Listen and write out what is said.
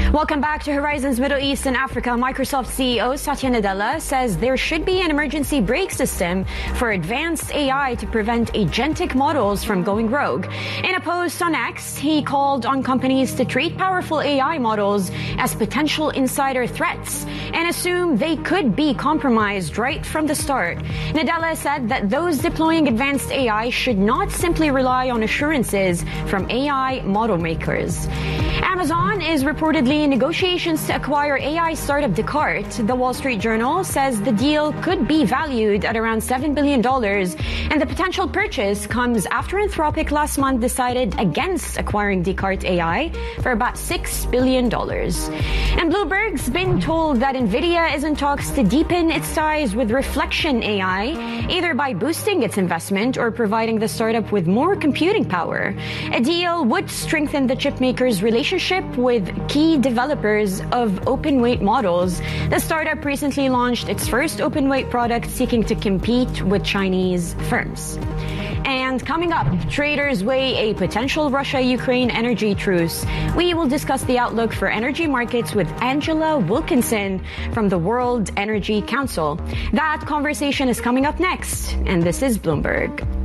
Welcome back to Horizons Middle East and Africa. Microsoft CEO Satya Nadella says there should be an emergency brake system for advanced AI to prevent agentic models from going rogue. In a post on X, he called on companies to treat powerful AI models as potential insider threats and assume they could be compromised right from the start. Nadella said that those deploying advanced AI should not simply rely on assurances from AI model makers. Amazon is reportedly in negotiations to acquire AI startup Descartes. The Wall Street Journal says the deal could be valued at around $7 billion, and the potential purchase comes after Anthropic last month decided against acquiring Descartes AI for about $6 billion. And Bloomberg's been told that NVIDIA is in talks to deepen its ties with Reflection AI, either by boosting its investment or providing the startup with more computing power. A deal would strengthen the chipmaker's relationship with key developers of open-weight models. The startup recently launched its first open-weight product seeking to compete with Chinese firms. And coming up, traders weigh a potential Russia-Ukraine energy truce. We will discuss the outlook for energy markets with Angela Wilkinson from the World Energy Council. That conversation is coming up next, and this is Bloomberg.